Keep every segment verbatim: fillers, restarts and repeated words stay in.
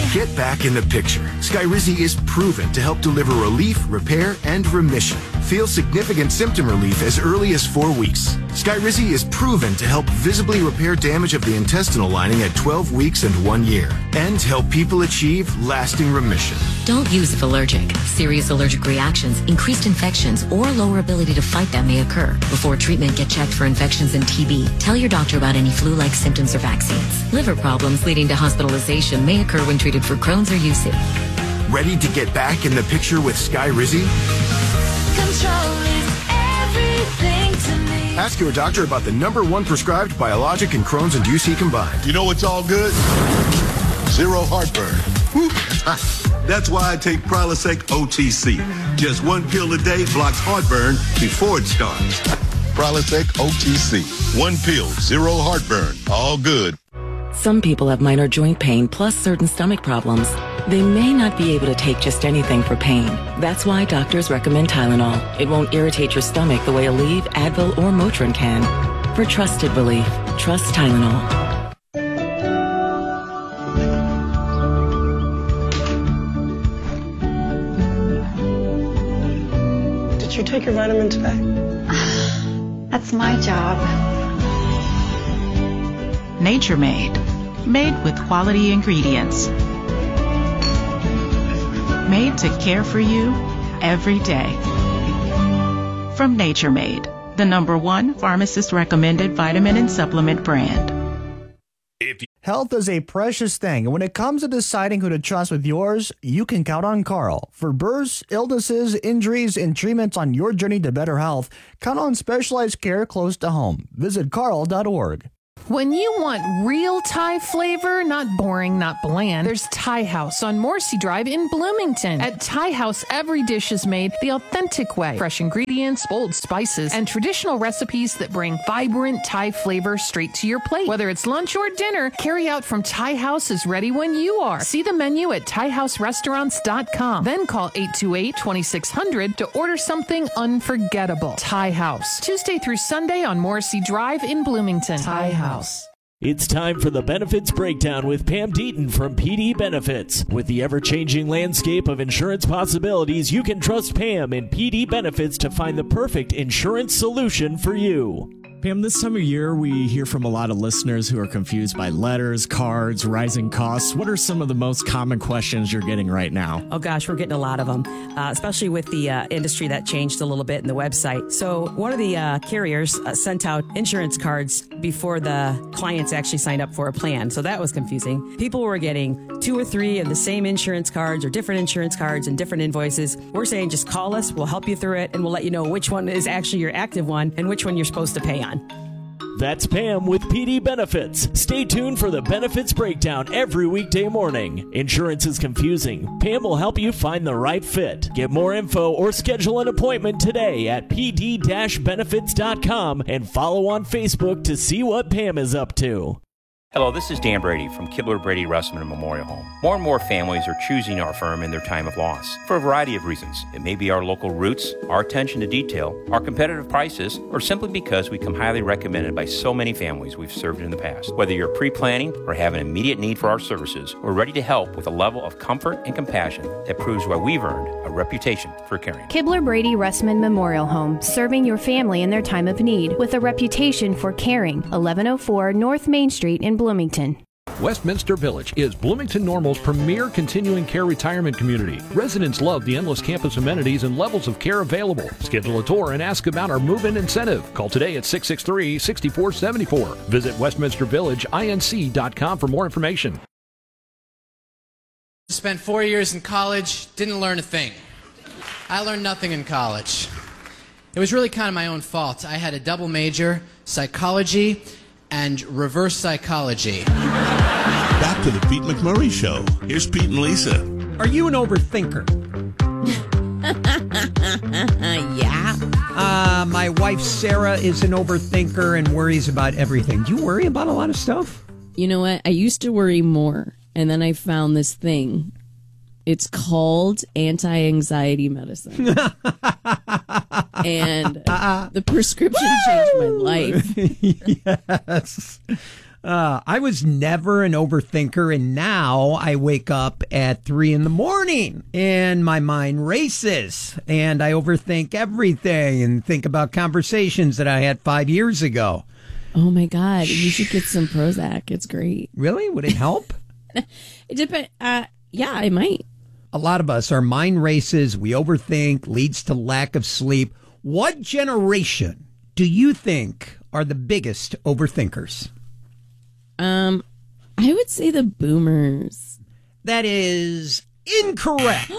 Get back in the picture. Skyrizi is proven to help deliver relief, repair, and remission. Feel significant symptom relief as early as four weeks. Skyrizi is proven to help visibly repair damage of the intestinal lining at twelve weeks and one year, and help people achieve lasting remission. Don't use if allergic. Serious allergic reactions, increased infections, or lower ability to fight them may occur. Before treatment, get checked for infections and T B. Tell your doctor about any flu-like symptoms or vaccines. Liver problems leading to hospitalization may occur when treated for Crohn's or U C. Ready to get back in the picture with Skyrizi? Control is everything to me. Ask your doctor about the number one prescribed biologic in Crohn's and U C combined. You know what's all good? Zero heartburn. Whew. That's why I take Prilosec O T C. Just one pill a day blocks heartburn before it starts. Prilosec O T C. One pill, zero heartburn. All good. Some people have minor joint pain plus certain stomach problems. They may not be able to take just anything for pain. That's why doctors recommend Tylenol. It won't irritate your stomach the way Aleve, Advil, or Motrin can. For trusted relief, trust Tylenol. Did you take your vitamin today? That's my job. Nature Made. Made with quality ingredients. Made to care for you every day. From Nature Made, the number one pharmacist recommended vitamin and supplement brand. Health is a precious thing, and when it comes to deciding who to trust with yours, you can count on Carl. For births, illnesses, injuries, and treatments on your journey to better health, count on specialized care close to home. Visit carl dot org. When you want real Thai flavor, not boring, not bland, there's Thai House on Morrissey Drive in Bloomington. At Thai House, every dish is made the authentic way. Fresh ingredients, bold spices, and traditional recipes that bring vibrant Thai flavor straight to your plate. Whether it's lunch or dinner, carry out from Thai House is ready when you are. See the menu at thai house restaurants dot com. Then call eight two eight, two six zero zero to order something unforgettable. Thai House, Tuesday through Sunday on Morrissey Drive in Bloomington. Thai House. It's time for the Benefits Breakdown with Pam Deaton from P D Benefits. With the ever-changing landscape of insurance possibilities, you can trust Pam and P D Benefits to find the perfect insurance solution for you. Pam, this time of year, we hear from a lot of listeners who are confused by letters, cards, rising costs. What are some of the most common questions you're getting right now? Oh, gosh, we're getting a lot of them, uh, especially with the uh, industry that changed a little bit in the website. So one of the uh, carriers uh, sent out insurance cards before the clients actually signed up for a plan. So that was confusing. People were getting two or three of the same insurance cards or different insurance cards and different invoices. We're saying just call us. We'll help you through it, and we'll let you know which one is actually your active one and which one you're supposed to pay on. That's Pam with P D Benefits. Stay tuned for the Benefits Breakdown every weekday morning. Insurance is confusing. Pam will help you find the right fit. Get more info or schedule an appointment today at p d dash benefits dot com and follow on Facebook to see what Pam is up to. Hello, this is Dan Brady from Kibler Brady Russman Memorial Home. More and more families are choosing our firm in their time of loss for a variety of reasons. It may be our local roots, our attention to detail, our competitive prices, or simply because we come highly recommended by so many families we've served in the past. Whether you're pre-planning or have an immediate need for our services, we're ready to help with a level of comfort and compassion that proves why we've earned a reputation for caring. Kibler Brady Russman Memorial Home, serving your family in their time of need with a reputation for caring. eleven oh four North Main Street in Bloomington. Westminster Village is Bloomington Normal's premier continuing care retirement community. Residents love the endless campus amenities and levels of care available. Schedule a tour and ask about our move-in incentive. Call today at six six three, six four seven four. Visit westminster village inc dot com for more information. Spent four years in college, didn't learn a thing. I learned nothing in college. It was really kind of my own fault. I had a double major, psychology and reverse psychology. Back to the Pete McMurray Show. Here's Pete and Lisa. Are you an overthinker? Yeah. Uh, my wife Sarah is an overthinker and worries about everything. Do you worry about a lot of stuff? You know what? I used to worry more, and then I found this thing. It's called anti-anxiety medicine. And the prescription changed my life. Yes. Uh, I was never an overthinker, and now I wake up at three in the morning and my mind races and I overthink everything and think about conversations that I had five years ago. Oh my God. You should get some Prozac. It's great. Really? Would it help? It depends. Uh, yeah, it might. A lot of us, our mind races, we overthink, leads to lack of sleep. What generation do you think are the biggest overthinkers? Um, I would say the boomers. That is incorrect.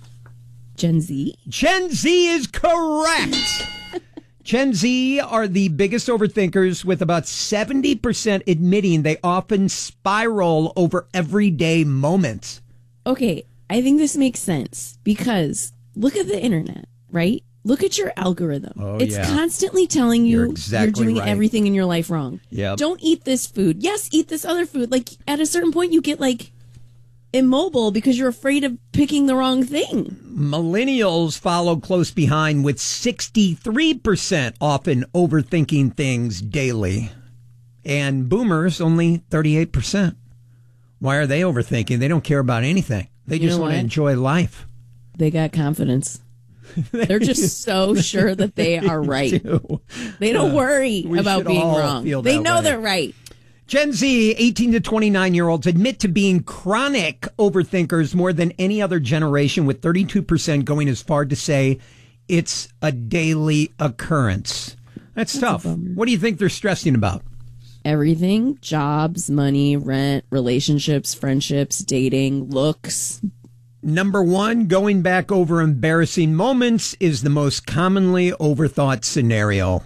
Gen Z? Gen Z is correct. Gen Z are the biggest overthinkers, with about seventy percent admitting they often spiral over everyday moments. Okay, I think this makes sense because look at the internet, right? Look at your algorithm. Oh, it's yeah. constantly telling you you're, exactly you're doing right. everything in your life wrong. Yep. Don't eat this food. Yes, eat this other food. Like, at a certain point, you get, like, immobile because you're afraid of picking the wrong thing. Millennials follow close behind with sixty-three percent often overthinking things daily. And boomers, only thirty-eight percent. Why are they overthinking? They don't care about anything. They you just want to enjoy life. They got confidence. They're just so sure that they are right. Do. They don't uh, worry about being wrong. They know way. They're right. Gen Z, eighteen to twenty-nine year olds, admit to being chronic overthinkers more than any other generation, with thirty-two percent going as far to say it's a daily occurrence. That's, That's tough. What do you think they're stressing about? Everything. Jobs, money, rent, relationships, friendships, dating, looks. Number one, going back over embarrassing moments is the most commonly overthought scenario.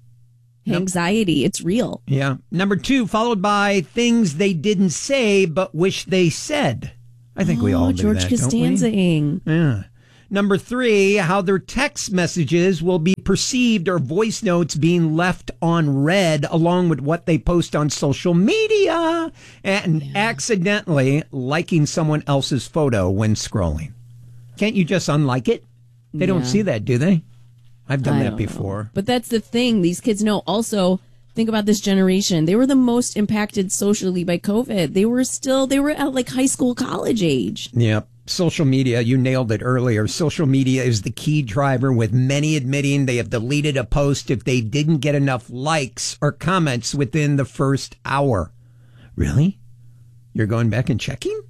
Anxiety, it's real. Yeah. Number two, followed by things they didn't say but wish they said. I think oh, we all do George that, Costanza-ing. don't we? Yeah. Number three, how their text messages will be perceived, or voice notes being left on read along with what they post on social media, and yeah. accidentally liking someone else's photo when scrolling. Can't you just unlike it? They yeah. don't see that, do they? I've done I that before. Know. But that's the thing. These kids know. Also, think about this generation. They were the most impacted socially by COVID. They were still, they were at like high school, college age. Yep. Social media, you nailed it earlier. Social media is the key driver, with many admitting they have deleted a post if they didn't get enough likes or comments within the first hour. Really? You're going back and checking?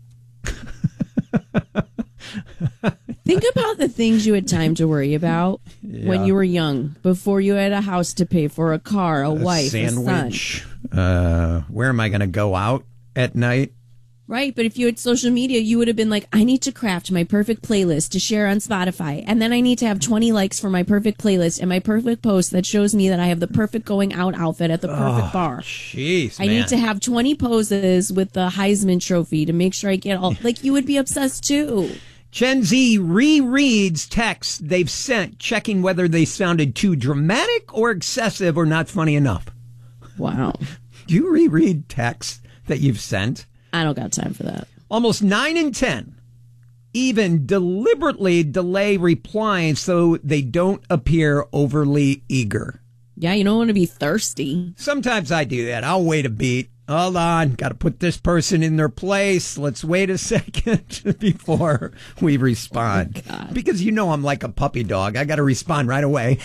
Think about the things you had time to worry about yeah. when you were young, before you had a house to pay for, a car, a, a wife, sandwich. a son. Uh, where am I going to go out at night? Right, but if you had social media, you would have been like, I need to craft my perfect playlist to share on Spotify, and then I need to have twenty likes for my perfect playlist and my perfect post that shows me that I have the perfect going out outfit at the perfect oh, bar. Jeez, I man. need to have twenty poses with the Heisman Trophy to make sure I get all... Like, you would be obsessed, too. Gen Z rereads texts they've sent, checking whether they sounded too dramatic or excessive or not funny enough. Wow. Do you reread texts that you've sent? I don't got time for that. Almost nine in ten even deliberately delay replying so they don't appear overly eager. Yeah, you don't want to be thirsty. Sometimes I do that. I'll wait a beat. Hold on. Got to put this person in their place. Let's wait a second before we respond. Oh, because you know I'm like a puppy dog. I got to respond right away.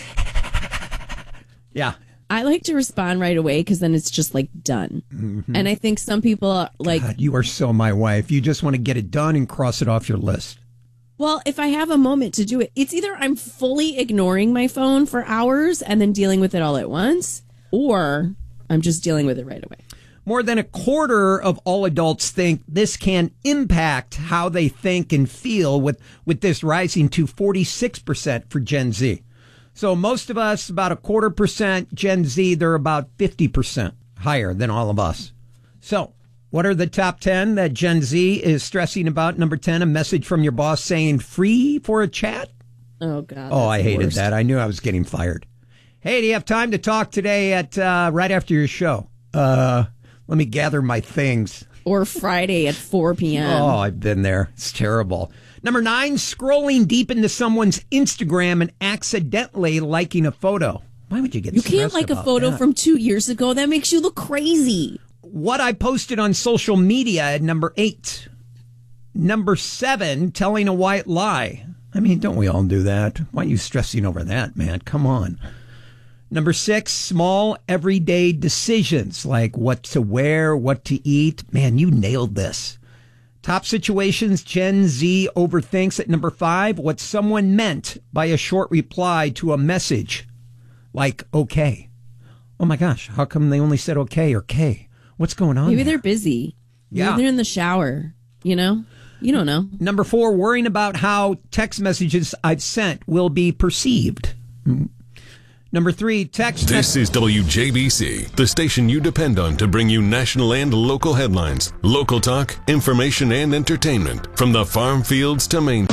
Yeah. I like to respond right away because then it's just like done. Mm-hmm. And I think some people are like... God, you are so my wife. You just want to get it done and cross it off your list. Well, if I have a moment to do it, it's either I'm fully ignoring my phone for hours and then dealing with it all at once, or I'm just dealing with it right away. More than a quarter of all adults think this can impact how they think and feel, with, with this rising to forty-six percent for Gen Z. So most of us, about a quarter percent. Gen Z, they're about fifty percent higher than all of us. So what are the top ten that Gen Z is stressing about? Number ten, a message from your boss saying free for a chat. Oh, God. Oh, I hated worst. that. I knew I was getting fired. Hey, do you have time to talk today at uh, right after your show? Uh, let me gather my things. Or Friday at four p.m. Oh, I've been there. It's terrible. Number nine, scrolling deep into someone's Instagram and accidentally liking a photo. Why would you get You can't like a photo that? from two years ago. That makes you look crazy. what I posted on social media at number eight. Number seven, telling a white lie. I mean, don't we all do that? Why are you stressing over that, man? Come on. Number six, small everyday decisions like what to wear, what to eat. Man, you nailed this. Top situations, Gen Z overthinks at number five, what someone meant by a short reply to a message like okay. Oh my gosh, how come they only said okay or K? What's going on? Maybe there? they're busy. Maybe Yeah. they're in the shower, you know? You don't know. Number four, worrying about how text messages I've sent will be perceived. Number three, text. This is W J B C, the station you depend on to bring you national and local headlines, local talk, information, and entertainment from the farm fields to Maine.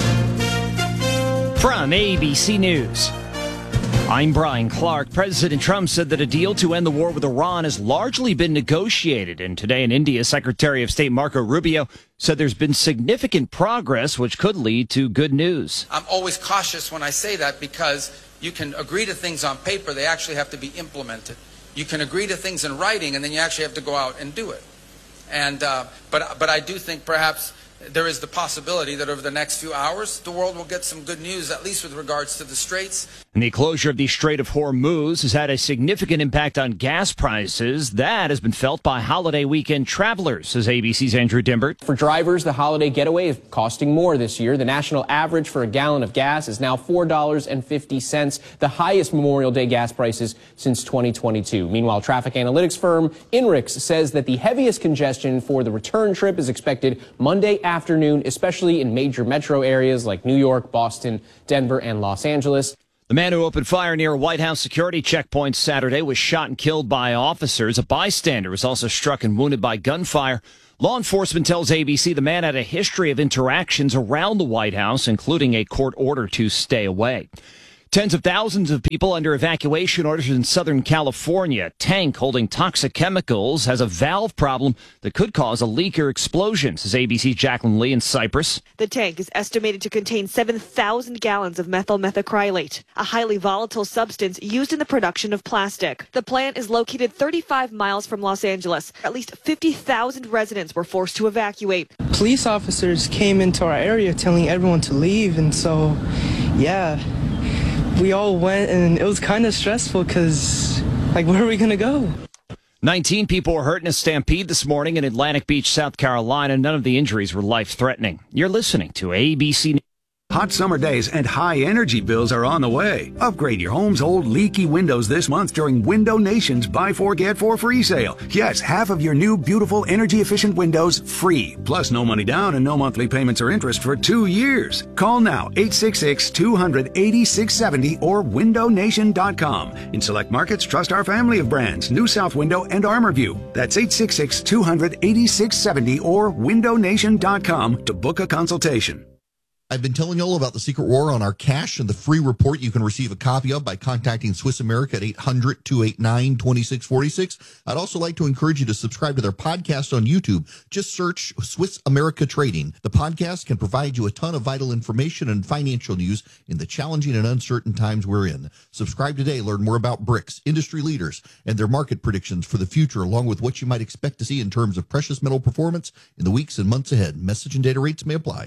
From A B C News, I'm Brian Clark. President Trump said that a deal to end the war with Iran has largely been negotiated. And today in India, Secretary of State Marco Rubio said there's been significant progress, which could lead to good news. I'm always cautious when I say that because you can agree to things on paper, they actually have to be implemented. You can agree to things in writing, and then you actually have to go out and do it. And uh, but but I do think perhaps there is the possibility that over the next few hours, the world will get some good news, at least with regards to the Straits. And the closure of the Strait of Hormuz has had a significant impact on gas prices. That has been felt by holiday weekend travelers, says A B C's Andrew Dimbert. For drivers, the holiday getaway is costing more this year. The national average for a gallon of gas is now four dollars and fifty cents, the highest Memorial Day gas prices since twenty twenty-two. Meanwhile, traffic analytics firm Inrix says that the heaviest congestion for the return trip is expected Monday afternoon, especially in major metro areas like New York, Boston, Denver, and Los Angeles. The man who opened fire near a White House security checkpoint Saturday was shot and killed by officers. A bystander was also struck and wounded by gunfire. Law enforcement tells A B C the man had a history of interactions around the White House, including a court order to stay away. Tens of thousands of people under evacuation orders in Southern California. A tank holding toxic chemicals has a valve problem that could cause a leak or explosion, says A B C's Jacqueline Lee in Cyprus. The tank is estimated to contain seven thousand gallons of methyl methacrylate, a highly volatile substance used in the production of plastic. The plant is located thirty-five miles from Los Angeles. At least fifty thousand residents were forced to evacuate. Police officers came into our area telling everyone to leave, and so, yeah, we all went, and it was kind of stressful because, like, where are we going to go? nineteen people were hurt in a stampede this morning in Atlantic Beach, South Carolina. None of the injuries were life-threatening. You're listening to A B C News. Hot summer days and high energy bills are on the way. Upgrade your home's old leaky windows this month during Window Nation's Buy Four Get Four free sale. Yes, half of your new beautiful energy efficient windows free. Plus no money down and no monthly payments or interest for two years. Call now eight six six, two hundred, eighty-six seventy or window nation dot com. In select markets, trust our family of brands, New South Window and ArmorView. That's eight six six, two hundred, eighty-six seventy or window nation dot com to book a consultation. I've been telling you all about the secret war on our cash and the free report you can receive a copy of by contacting Swiss America at eight hundred, two eight nine, two six four six. I'd also like to encourage you to subscribe to their podcast on YouTube. Just search Swiss America Trading. The podcast can provide you a ton of vital information and financial news in the challenging and uncertain times we're in. Subscribe today. Learn more about BRICS, industry leaders, and their market predictions for the future, along with what you might expect to see in terms of precious metal performance in the weeks and months ahead. Message and data rates may apply.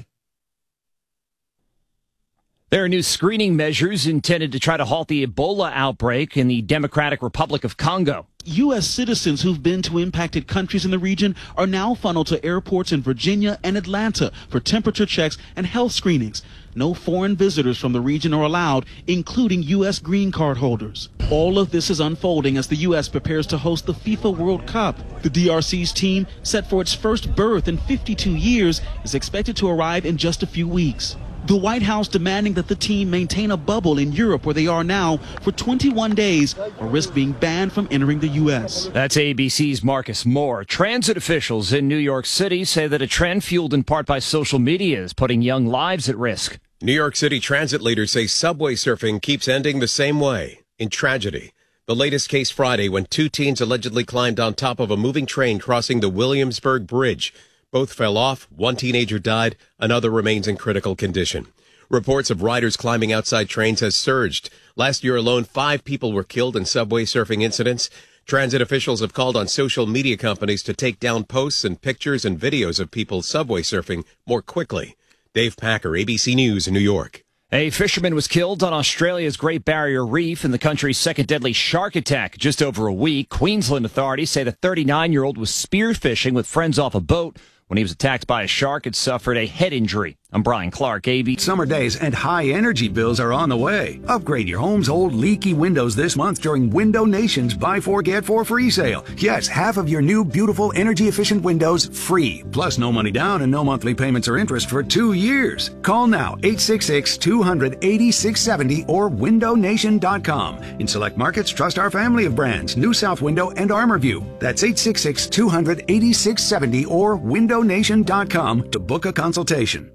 There are new screening measures intended to try to halt the Ebola outbreak in the Democratic Republic of Congo. U S citizens who've been to impacted countries in the region are now funneled to airports in Virginia and Atlanta for temperature checks and health screenings. No foreign visitors from the region are allowed, including U S green card holders. All of this is unfolding as the U S prepares to host the FIFA World Cup. The D R C's team, set for its first berth in fifty-two years, is expected to arrive in just a few weeks. The White House demanding that the team maintain a bubble in Europe where they are now for twenty-one days, or risk being banned from entering the U S. That's A B C's Marcus Moore. Transit officials in New York City say that a trend fueled in part by social media is putting young lives at risk. New York City transit leaders say subway surfing keeps ending the same way, in tragedy. The latest case Friday when two teens allegedly climbed on top of a moving train crossing the Williamsburg Bridge. Both fell off, one teenager died, another remains in critical condition. Reports of riders climbing outside trains has surged. Last year alone, five people were killed in subway surfing incidents. Transit officials have called on social media companies to take down posts and pictures and videos of people subway surfing more quickly. Dave Packer, A B C News in New York. A fisherman was killed on Australia's Great Barrier Reef in the country's second deadly shark attack just over a week. Queensland authorities say the thirty-nine-year-old was spearfishing with friends off a boat when he was attacked by a shark and suffered a head injury. I'm Brian Clark, A B C. Summer days and high energy bills are on the way. Upgrade your home's old leaky windows this month during Window Nation's Buy Four Get Four free sale. Yes, half of your new beautiful energy efficient windows free. Plus no money down and no monthly payments or interest for two years. Call now eight six six, two hundred, eighty-six seventy or window nation dot com. In select markets, trust our family of brands, New South Window and ArmorView. That's eight six six, two hundred, eighty-six seventy or window nation dot com to book a consultation.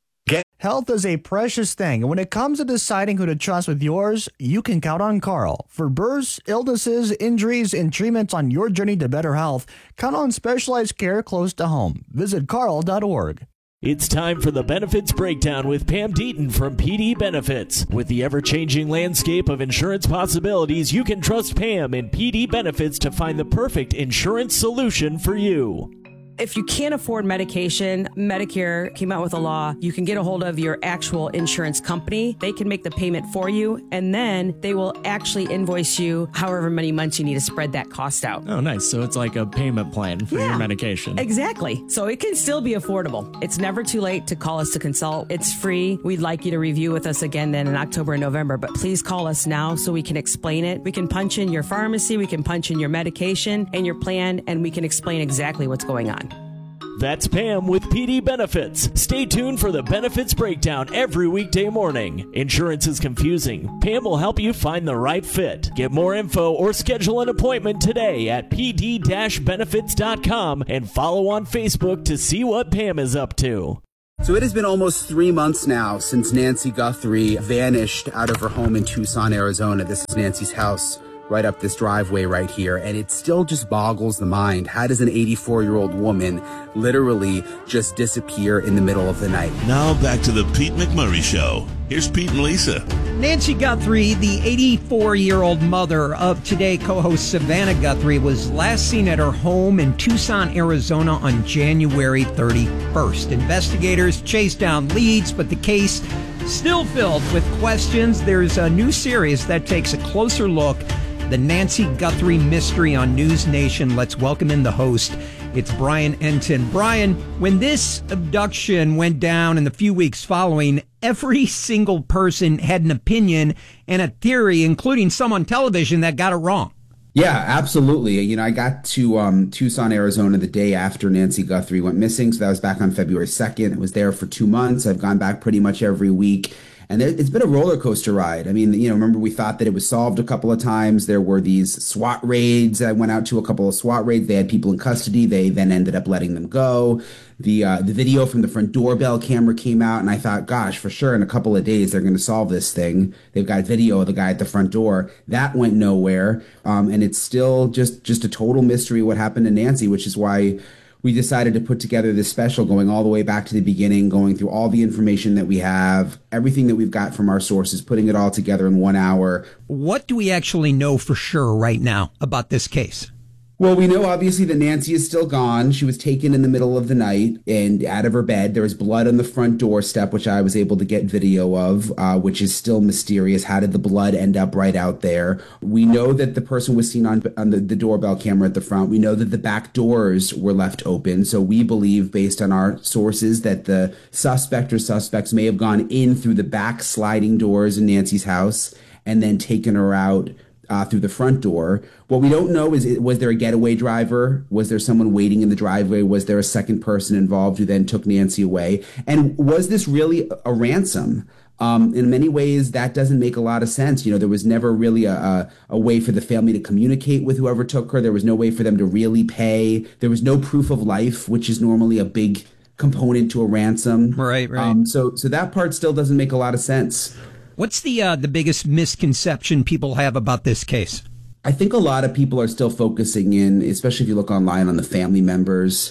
Health is a precious thing, and when it comes to deciding who to trust with yours, you can count on Carl. For births, illnesses, injuries, and treatments on your journey to better health, count on specialized care close to home. Visit carl dot org. It's time for the Benefits Breakdown with Pam Deaton from P D Benefits. With the ever-changing landscape of insurance possibilities, you can trust Pam and P D Benefits to find the perfect insurance solution for you. If you can't afford medication, Medicare came out with a law. You can get a hold of your actual insurance company. They can make the payment for you, and then they will actually invoice you however many months you need to spread that cost out. Oh, nice. So it's like a payment plan for Yeah, your medication. Exactly. So it can still be affordable. It's never too late to call us to consult. It's free. We'd like you to review with us again then in October and November, but please call us now so we can explain it. We can punch in your pharmacy, we can punch in your medication and your plan, and we can explain exactly what's going on. That's Pam with P D Benefits. Stay tuned for the Benefits Breakdown every weekday morning. Insurance is confusing. Pam will help you find the right fit. Get more info or schedule an appointment today at p d dash benefits dot com and follow on Facebook to see what Pam is up to. So it has been almost three months now since Nancy Guthrie vanished out of her home in Tucson, Arizona. This is Nancy's house right up this driveway right here, and it still just boggles the mind. How does an eighty-four-year-old woman literally just disappear in the middle of the night? Now back to the Pete McMurray Show. Here's Pete and Lisa. Nancy Guthrie, the eighty-four-year-old mother of Today co-host Savannah Guthrie, was last seen at her home in Tucson, Arizona on January thirty-first. Investigators chased down leads, but the case still filled with questions. There's a new series that takes a closer look, The Nancy Guthrie Mystery, on News Nation. Let's welcome in the host. It's Brian Enton. Brian, when this abduction went down in the few weeks following, every single person had an opinion and a theory, including some on television that got it wrong. Yeah, absolutely. You know, I got to um, Tucson, Arizona the day after Nancy Guthrie went missing. So that was back on February second. It was there for two months. I've gone back pretty much every week. And it's been a roller coaster ride. I mean, you know, remember we thought that it was solved a couple of times. There were these SWAT raids. I went out to a couple of SWAT raids. They had people in custody. They then ended up letting them go. The uh, the video from the front doorbell camera came out, and I thought, gosh, for sure, in a couple of days, they're going to solve this thing. They've got video of the guy at the front door. That went nowhere. Um, and it's still just, just a total mystery what happened to Nancy, which is why we decided to put together this special going all the way back to the beginning, going through all the information that we have, everything that we've got from our sources, putting it all together in one hour. What do we actually know for sure right now about this case? Well, we know obviously that Nancy is still gone. She was taken in the middle of the night and out of her bed. There was blood on the front doorstep, which I was able to get video of, uh, which is still mysterious. How did the blood end up right out there? We know that the person was seen on, on the, the doorbell camera at the front. We know that the back doors were left open. So we believe, based on our sources, that the suspect or suspects may have gone in through the back sliding doors in Nancy's house and then taken her out Uh, through the front door. What we don't know is, was there a getaway driver? Was there someone waiting in the driveway? Was there a second person involved who then took Nancy away? And was this really a ransom? Um, in many ways, that doesn't make a lot of sense. You know, there was never really a, a, a way for the family to communicate with whoever took her. There was no way for them to really pay. There was no proof of life, which is normally a big component to a ransom. Right, right. Um, so, so that part still doesn't make a lot of sense. What's the uh, the biggest misconception people have about this case? I think a lot of people are still focusing in, especially if you look online, on the family members.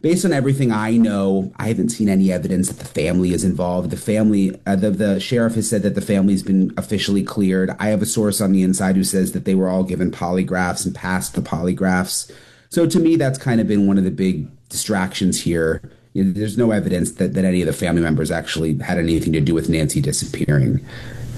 based on everything I know, I haven't seen any evidence that the family is involved. The family, uh, the, the sheriff has said that the family's been officially cleared. I have a source on the inside who says that they were all given polygraphs and passed the polygraphs. So to me, that's kind of been one of the big distractions here. You know, there's no evidence that, that any of the family members actually had anything to do with Nancy disappearing.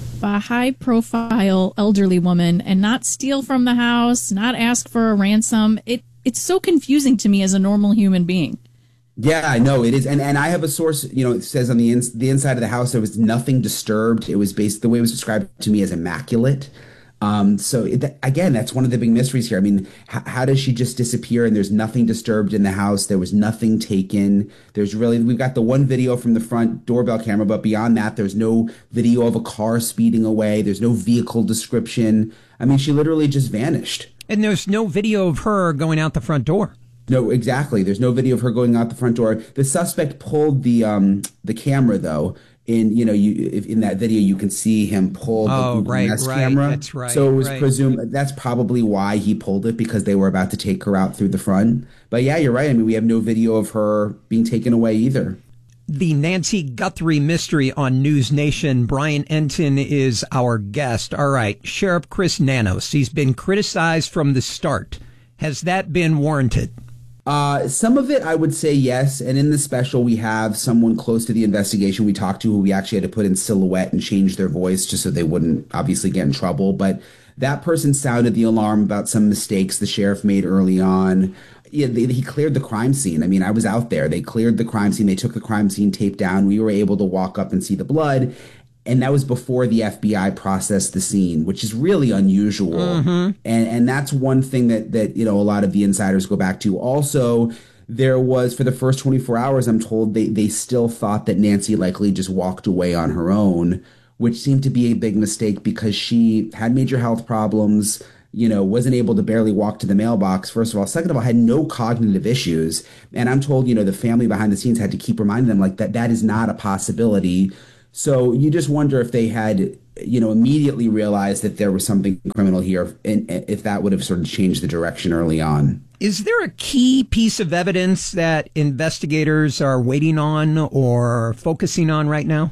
A high-profile elderly woman and not steal from the house, not ask for a ransom. It it's so confusing to me as a normal human being. Yeah, I know it is, and and I have a source. You know, it says on the ins- the inside of the house there was nothing disturbed. It was based the way it was described to me as immaculate. Um, so it, again, that's one of the big mysteries here. I mean, h- how does she just disappear and there's nothing disturbed in the house? There was nothing taken. There's really, we've got the one video from the front doorbell camera, but beyond that, there's no video of a car speeding away. There's no vehicle description. I mean, she literally just vanished. And there's no video of her going out the front door. No, exactly. There's no video of her going out the front door. The suspect pulled the um the camera though. In you know you if in that video you can see him pull the oh, Google right, Nest right, camera. That's right. So it was right. presumed that's probably why he pulled it, because they were about to take her out through the front. But yeah, you're right. I mean, we have no video of her being taken away either. The Nancy Guthrie mystery on News Nation. Brian Entin is our guest. All right, Sheriff Chris Nanos. He's been criticized from the start. Has that been warranted? Uh, some of it, I would say yes. And in the special, we have someone close to the investigation we talked to who we actually had to put in silhouette and change their voice just so they wouldn't obviously get in trouble. But that person sounded the alarm about some mistakes the sheriff made early on. Yeah, they, he cleared the crime scene. I mean, I was out there. They cleared the crime scene. They took the crime scene tape down. We were able to walk up and see the blood. And that was before the F B I processed the scene, which is really unusual. Mm-hmm. And and that's one thing that, that, you know, a lot of the insiders go back to. Also, there was, for the first twenty-four hours, I'm told they, they still thought that Nancy likely just walked away on her own, which seemed to be a big mistake because she had major health problems, you know, wasn't able to barely walk to the mailbox, first of all. Second of all, had no cognitive issues. And I'm told, you know, the family behind the scenes had to keep reminding them, like, that that is not a possibility. So you just wonder if they had, you know, immediately realized that there was something criminal here, and if that would have sort of changed the direction early on. Is there a key piece of evidence that investigators are waiting on or focusing on right now?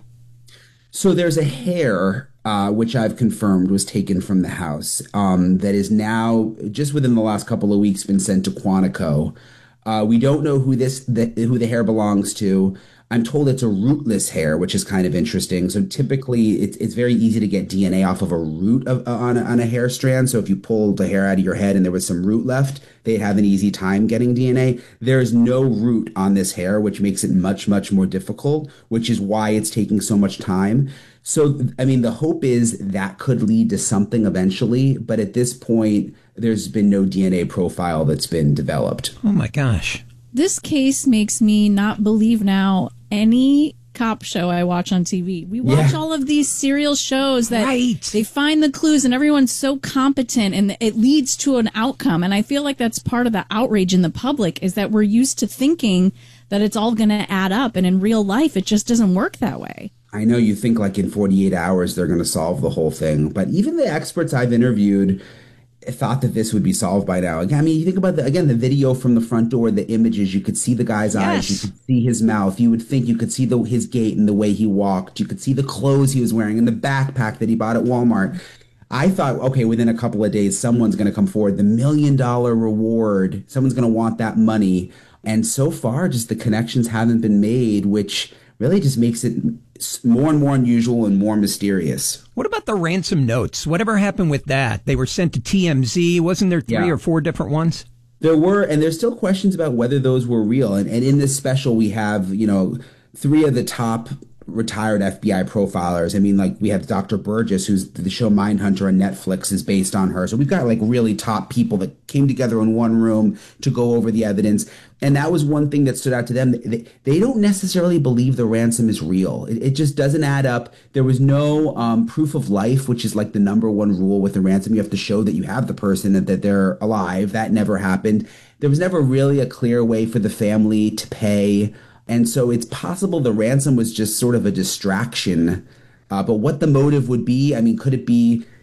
So there's a hair, uh, which I've confirmed was taken from the house, um, that is now, just within the last couple of weeks, been sent to Quantico. Uh, we don't know who this, the, who the hair belongs to. I'm told it's a rootless hair, which is kind of interesting. So typically, it's it's very easy to get D N A off of a root of, uh, on, a, on a hair strand. So if you pulled the hair out of your head and there was some root left, they'd have an easy time getting D N A. There is no root on this hair, which makes it much, much more difficult, which is why it's taking so much time. So, I mean, the hope is that could lead to something eventually. But at this point, there's been no D N A profile that's been developed. Oh, my gosh. This case makes me not believe now any cop show I watch on T V. We watch yeah. all of these serial shows that right. they find the clues and everyone's so competent and it leads to an outcome. And I feel like that's part of the outrage in the public, is that we're used to thinking that it's all going to add up. And in real life, it just doesn't work that way. I know you think like in forty-eight hours, they're going to solve the whole thing. But even the experts I've interviewed thought that this would be solved by now. I mean, you think about the, again, the video from the front door, the images, you could see the guy's yes. eyes, you could see his mouth, you would think you could see the, his gait and the way he walked, you could see the clothes he was wearing and the backpack that he bought at Walmart. I thought, okay, within a couple of days, someone's going to come forward, the million dollar reward, someone's going to want that money. And so far, just the connections haven't been made, which really just makes it more and more unusual and more mysterious. What about the ransom notes? Whatever happened with that? They were sent to T M Z. Wasn't there three yeah. or four different ones? There were, and there's still questions about whether those were real. And, and in this special, we have, you know, three of the top retired F B I profilers. I mean, like, we have Doctor Burgess, who's the show Mindhunter on Netflix is based on her. So we've got like really top people that came together in one room to go over the evidence. And that was one thing that stood out to them. They, they don't necessarily believe the ransom is real. It, it just doesn't add up. There was no um, proof of life, which is like the number one rule with the ransom. You have to show that you have the person and that they're alive. That never happened. There was never really a clear way for the family to pay. And so it's possible the ransom was just sort of a distraction. Uh, but what the motive would be, I mean, could it be,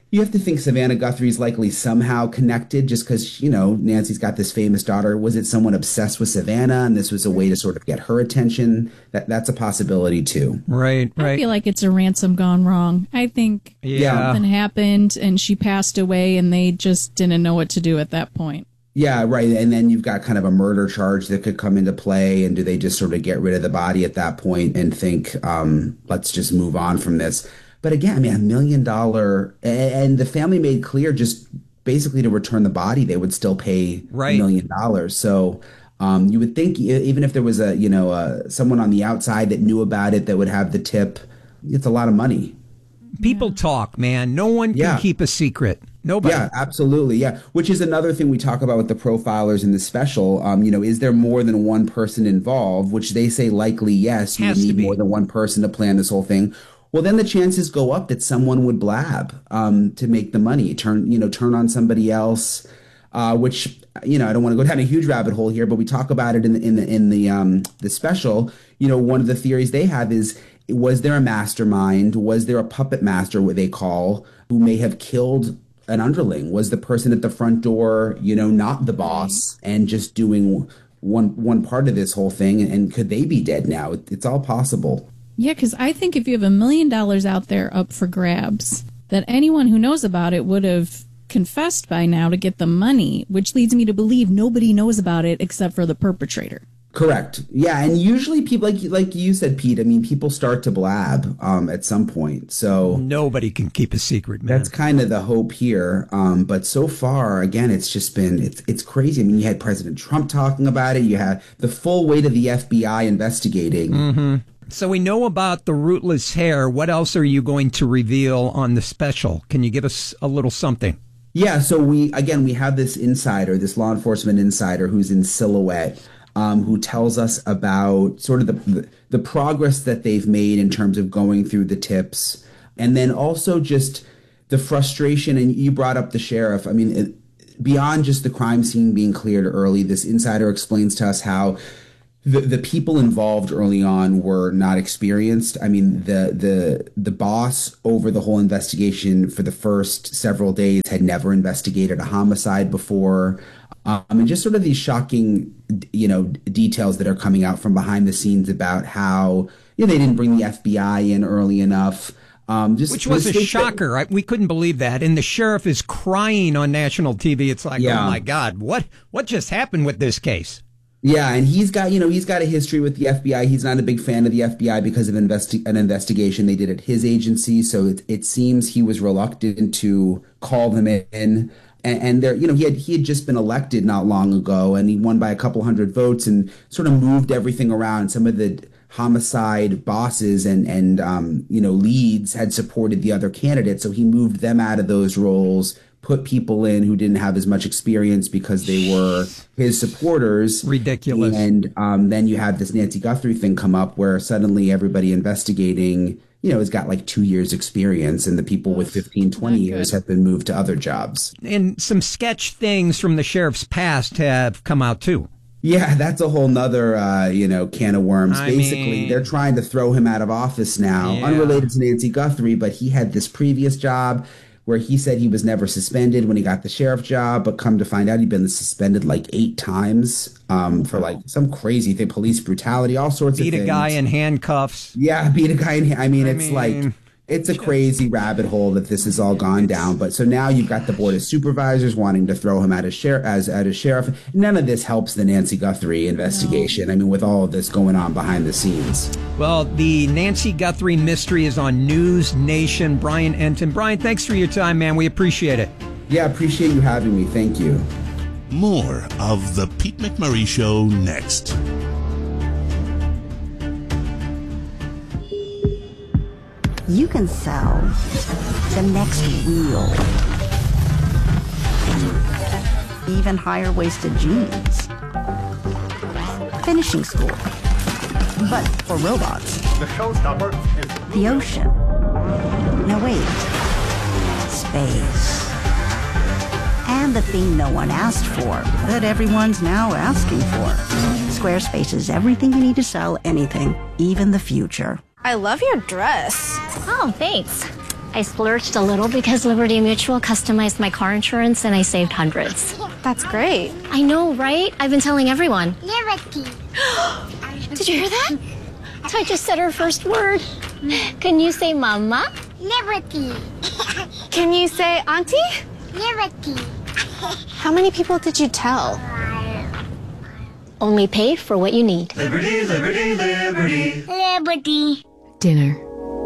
You have to think Savannah Guthrie's likely somehow connected just because, you know, Nancy's got this famous daughter. Was it someone obsessed with Savannah and this was a way to sort of get her attention? That That's a possibility, too. Right, right. I feel like it's a ransom gone wrong. I think Yeah. something happened and she passed away and they just didn't know what to do at that point. Yeah, right. And then you've got kind of a murder charge that could come into play. And do they just sort of get rid of the body at that point and think, um, let's just move on from this? But again, I mean, a million dollar, and the family made clear just basically to return the body, they would still pay right. a million dollars. So um, you would think even if there was a, you know, uh, someone on the outside that knew about it that would have the tip, it's a lot of money. People talk, man. No one can Yeah. keep a secret. Nobody. Yeah, absolutely. Yeah. Which is another thing we talk about with the profilers in the special. Um, you know, is there more than one person involved? Which they say likely yes. You Has to need be. more than one person to plan this whole thing. Well, then the chances go up that someone would blab um, to make the money, turn, you know, turn on somebody else, uh, which, you know, I don't want to go down a huge rabbit hole here, but we talk about it in the, in the, in the, um, the special. You know, one of the theories they have is, was there a mastermind? Was there a puppet master, what they call, who may have killed an underling? Was the person at the front door, you know, not the boss and just doing one, one part of this whole thing? And could they be dead now? It's all possible. Yeah, because I think if you have a million dollars out there up for grabs, that anyone who knows about it would have confessed by now to get the money, which leads me to believe nobody knows about it except for the perpetrator. Correct. Yeah, and usually people, like like you said, Pete, I mean, people start to blab um, at some point. So nobody can keep a secret, man. That's kind of the hope here. Um, but so far, again, it's just been, it's, it's crazy. I mean, you had President Trump talking about it. You had the full weight of the F B I investigating. Mm-hmm. So we know about the rootless hair. What else are you going to reveal on the special? Can you give us a little something? Yeah, so we, again, we have this insider, this law enforcement insider who's in silhouette, um, who tells us about sort of the, the the progress that they've made in terms of going through the tips. And then also just the frustration, and you brought up the sheriff. I mean, it, beyond just the crime scene being cleared early, this insider explains to us how The the people involved early on were not experienced. I mean, the the the boss over the whole investigation for the first several days had never investigated a homicide before. Um, and just sort of these shocking, you know, details that are coming out from behind the scenes about how, you know, they didn't bring the F B I in early enough. Um, just Which was a mistakes that- shocker. I, we couldn't believe that. And the sheriff is crying on national T V. It's like, Yeah. oh my God, what what just happened with this case? Yeah, and he's got, you know, he's got a history with the F B I. He's not a big fan of the F B I because of investi- an investigation they did at his agency. So it, it seems he was reluctant to call them in. And, and there, you know, he had he had just been elected not long ago, and he won by a couple hundred votes and sort of moved everything around. Some of the homicide bosses and and um, you know, leads had supported the other candidates, so he moved them out of those roles, put people in who didn't have as much experience because they were his supporters. Ridiculous. And um, then you have this Nancy Guthrie thing come up where suddenly everybody investigating, you know, has got like two years experience, and the people with fifteen, twenty years have been moved to other jobs. And some sketch things from the sheriff's past have come out too. Yeah, that's a whole nother, uh, you know, can of worms. I Basically, mean- they're trying to throw him out of office now, Yeah. unrelated to Nancy Guthrie, but he had this previous job where he said he was never suspended when he got the sheriff job, but come to find out he'd been suspended like eight times um, for like some crazy thing, police brutality, all sorts Beat of things. a guy in handcuffs. Yeah, beat a guy in. I mean, I it's mean- like it's a crazy rabbit hole that this has all gone down. But so now you've got the board of supervisors wanting to throw him out as sheriff. As out as sheriff, none of this helps the Nancy Guthrie investigation. I mean, with all of this going on behind the scenes. Well, the Nancy Guthrie mystery is on News Nation. Brian Enton. Brian, thanks for your time, man. We appreciate it. Yeah, appreciate you having me. Thank you. More of the Pete McMurray Show next. You can sell the next wheel, even higher waisted jeans, finishing school, but for robots. The showstopper is The ocean. No, wait. Space. And the thing no one asked for, that everyone's now asking for. Squarespace is everything you need to sell anything, even the future. I love your dress. Oh, thanks. I splurged a little because Liberty Mutual customized my car insurance and I saved hundreds. That's great. I know, right? I've been telling everyone. Liberty. Did you hear that? I just said her first word. Can you say mama? Liberty. Can you say auntie? Liberty. How many people did you tell? Only pay for what you need. Liberty, liberty, liberty. Liberty. Dinner.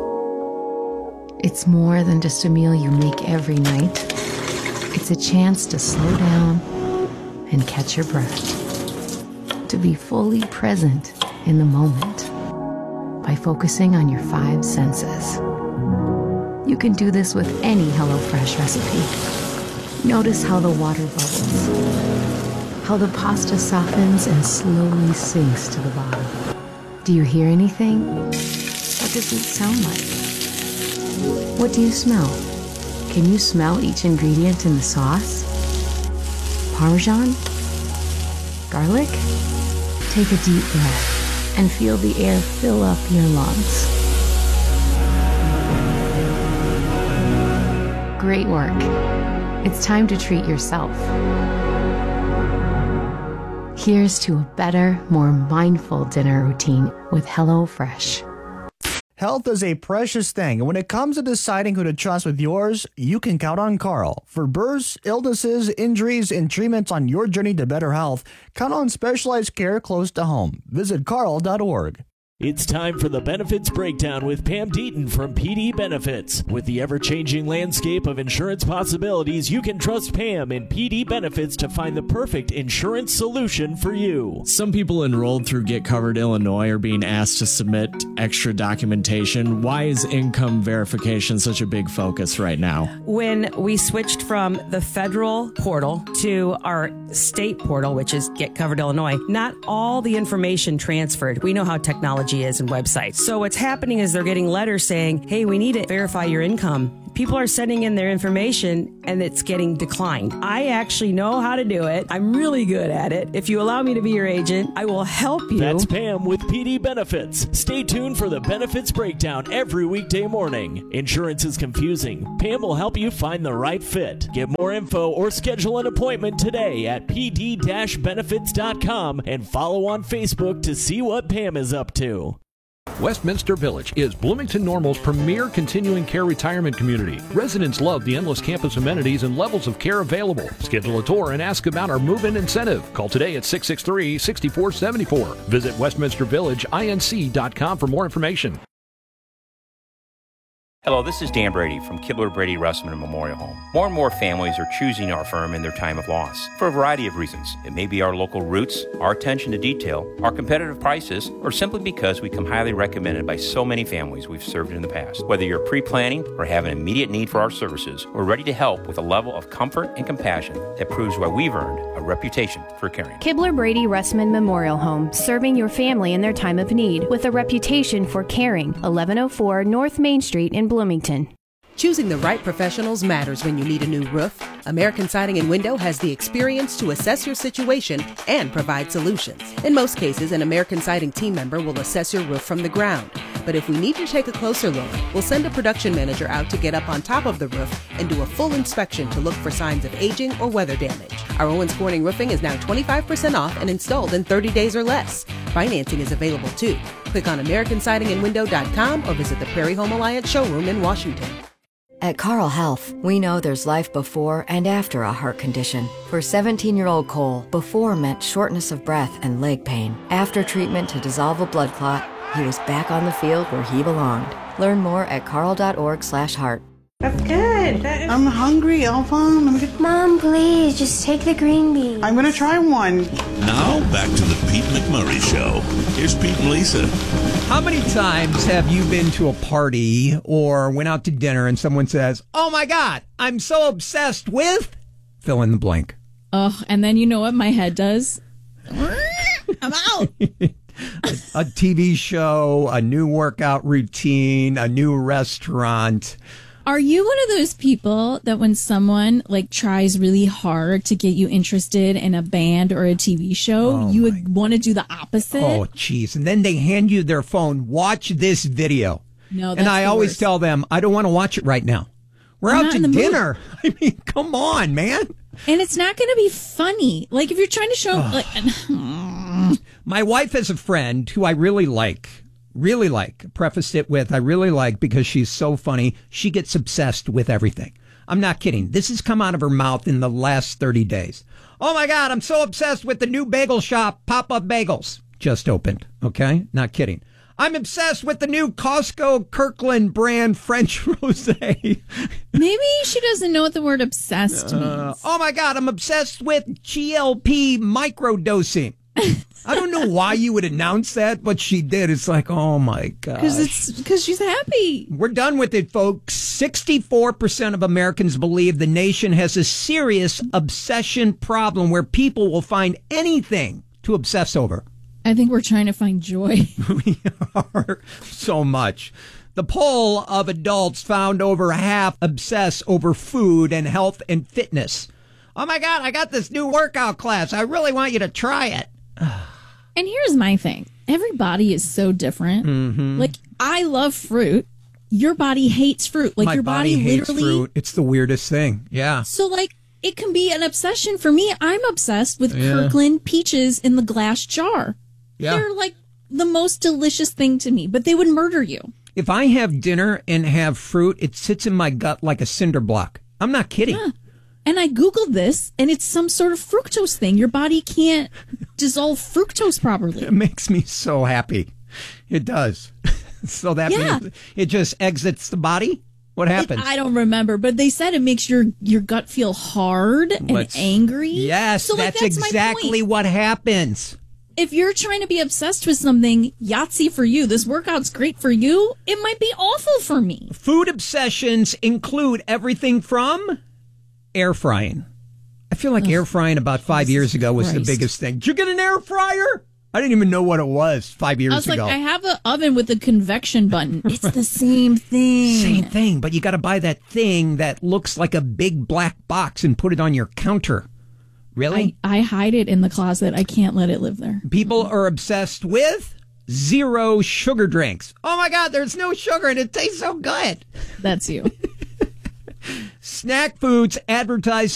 It's more than just a meal you make every night. It's a chance to slow down and catch your breath. To be fully present in the moment by focusing on your five senses. You can do this with any HelloFresh recipe. Notice how the water bubbles, how the pasta softens and slowly sinks to the bottom. Do you hear anything? What does it sound like? What do you smell? Can you smell each ingredient in the sauce? Parmesan? Garlic? Take a deep breath and feel the air fill up your lungs. Great work. It's time to treat yourself. Here's to a better, more mindful dinner routine with HelloFresh. Health is a precious thing, and when it comes to deciding who to trust with yours, you can count on Carl. For births, illnesses, injuries, and treatments on your journey to better health, count on specialized care close to home. Visit carl dot org. It's time for the Benefits Breakdown with Pam Deaton from P D Benefits. With the ever-changing landscape of insurance possibilities, you can trust Pam in P D Benefits to find the perfect insurance solution for you. Some people enrolled through Get Covered Illinois are being asked to submit extra documentation. Why is income verification such a big focus right now? When we switched from the federal portal to our state portal, which is Get Covered Illinois, not all the information transferred. We know how technology is and websites. So what's happening is they're getting letters saying, hey, we need to verify your income. People are sending in their information and it's getting declined. I actually know how to do it. I'm really good at it. If you allow me to be your agent, I will help you. That's Pam with P D Benefits. Stay tuned for the Benefits Breakdown every weekday morning. Insurance is confusing. Pam will help you find the right fit. Get more info or schedule an appointment today at p d dash benefits dot com and follow on Facebook to see what Pam is up to. Westminster Village is Bloomington Normal's premier continuing care retirement community. Residents love the endless campus amenities and levels of care available. Schedule a tour and ask about our move-in incentive. Call today at six six three, six four seven four. Visit westminster village inc dot com for more information. Hello, this is Dan Brady from Kibler Brady Russman Memorial Home. More and more families are choosing our firm in their time of loss for a variety of reasons. It may be our local roots, our attention to detail, our competitive prices, or simply because we come highly recommended by so many families we've served in the past. Whether you're pre-planning or have an immediate need for our services, we're ready to help with a level of comfort and compassion that proves why we've earned a reputation for caring. Kibler Brady Russman Memorial Home, serving your family in their time of need with a reputation for caring. eleven oh four North Main Street in Bloomington. Choosing the right professionals matters when you need a new roof. American Siding and Window has the experience to assess your situation and provide solutions. In most cases, an American Siding team member will assess your roof from the ground. But if we need to take a closer look, we'll send a production manager out to get up on top of the roof and do a full inspection to look for signs of aging or weather damage. Our Owens Corning roofing is now twenty-five percent off and installed in thirty days or less. Financing is available too. Click on american siding and window dot com or visit the Prairie Home Alliance showroom in Washington. At Carle Health, we know there's life before and after a heart condition. For seventeen-year-old Cole, before meant shortness of breath and leg pain. After treatment to dissolve a blood clot, he was back on the field where he belonged. Learn more at carle dot org slash heart. That's good. That is... I'm hungry, Alpha. Let me get... Mom, please, just take the green beans. I'm going to try one. Now, back to the Pete McMurray Show. Here's Pete and Lisa. How many times have you been to a party or went out to dinner and someone says, oh my God, I'm so obsessed with... Fill in the blank. Oh, and then you know what my head does? I'm out. a, a T V show, a new workout routine, a new restaurant... Are you one of those people that when someone like tries really hard to get you interested in a band or a T V show, oh you would want to do the opposite? Oh, jeez. And then they hand you their phone. Watch this video. No, that's and I the always worst. tell them, I don't want to watch it right now. We're I'm out not to in the mood. dinner. I mean, come on, man. And it's not going to be funny. Like if you're trying to show, like, my wife has a friend who I really like, really like. Prefaced it with, I really like because she's so funny. She gets obsessed with everything. I'm not kidding. This has come out of her mouth in the last thirty days. Oh my God, I'm so obsessed with the new bagel shop, Pop-Up Bagels. Just opened. Okay? Not kidding. I'm obsessed with the new Costco Kirkland brand French rosé. maybe she doesn't know what the word obsessed means. Uh, oh my God, I'm obsessed with G L P microdosing. I don't know why you would announce that, but she did. It's like, oh my God. Because it's because she's happy. We're done with it, folks. sixty-four percent of Americans believe the nation has a serious obsession problem where people will find anything to obsess over. I think we're trying to find joy. We are so much. The poll of adults found over half obsess over food and health and fitness. Oh my God, I got this new workout class. I really want you to try it. And here's my thing. Every body is so different. Mm-hmm. Like, I love fruit. Your body hates fruit. Like, My your body, body hates literally. fruit. It's the weirdest thing. Yeah. So, like, it can be an obsession for me. I'm obsessed with Yeah. Kirkland peaches in the glass jar. Yeah. They're like the most delicious thing to me, but they would murder you. If I have dinner and have fruit, it sits in my gut like a cinder block. I'm not kidding. Yeah. And I Googled this, and it's some sort of fructose thing. Your body can't dissolve fructose properly. It makes me so happy. It does. So that Yeah. means it just exits the body? What happens? It- I don't remember, but they said it makes your, your gut feel hard and Let's- angry. Yes, So, like, that's, that's my exactly point. what happens. If you're trying to be obsessed with something, Yahtzee for you, this workout's great for you, it might be awful for me. Food obsessions include everything from air frying. I feel like air frying about five years ago was the Christ. biggest thing. Did you get an air fryer? I didn't even know what it was five years I was ago. like, I have an oven with a convection button. It's the same thing. Same thing, but you got to buy that thing that looks like a big black box and put it on your counter. Really? I, I hide it in the closet. I can't let it live there. People are obsessed with zero sugar drinks. Oh my God, there's no sugar and it tastes so good. That's you. Snack foods advertised